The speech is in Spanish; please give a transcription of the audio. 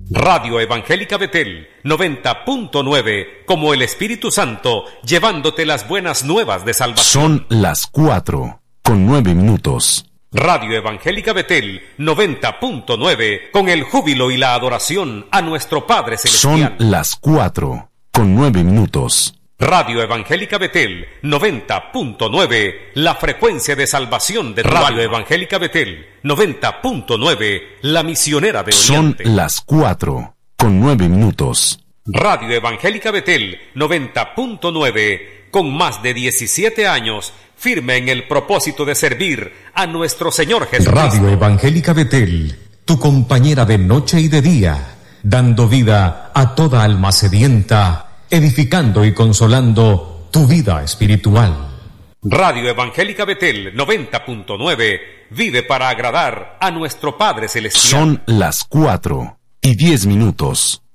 Radio Evangélica Betel 90.9, como el Espíritu Santo, llevándote las buenas nuevas de salvación. Son las 4:09. Radio Evangélica Betel 90.9, con el júbilo y la adoración a nuestro Padre Celestial. Son las 4:09. Radio Evangélica Betel 90.9, la frecuencia de salvación de Radio Evangélica Betel 90.9, la misionera de Oriente. Son las 4:09. Radio Evangélica Betel 90.9, con más de 17 años, firme en el propósito de servir a nuestro Señor Jesucristo. Radio Evangélica Betel, tu compañera de noche y de día, dando vida a toda alma sedienta, edificando y consolando tu vida espiritual. Radio Evangélica Betel 90.9, vive para agradar a nuestro Padre Celestial. Son las 4:10.